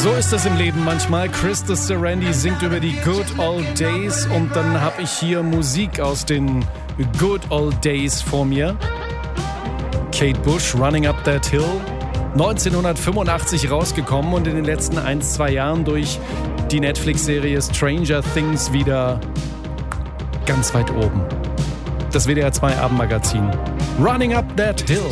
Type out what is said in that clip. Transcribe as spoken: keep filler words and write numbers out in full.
So ist das im Leben manchmal. Chris de Serendy singt über die Good Old Days und dann habe ich hier Musik aus den Good Old Days vor mir. Kate Bush, Running Up That Hill, neunzehnhundertfünfundachtzig rausgekommen und in den letzten ein, zwei Jahren durch die Netflix-Serie Stranger Things wieder ganz weit oben. Das W D R zwei Abendmagazin. Running Up That Hill.